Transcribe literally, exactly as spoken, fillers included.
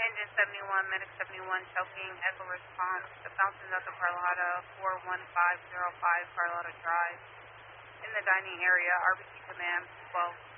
Engine seventy-one, Medic seventy-one, choking, echo response. The Fountains of the Carlotta, four one five zero five Carlotta Drive. In the dining area, R B C Command twelve